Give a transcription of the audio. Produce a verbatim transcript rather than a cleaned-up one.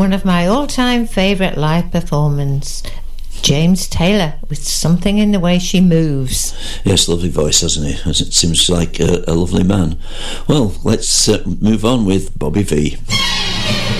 one of my all-time favourite live performances, James Taylor, with Something in the Way She Moves. Yes, lovely voice, hasn't he? It seems like a, a lovely man. Well, let's uh, move on with Bobby Vee.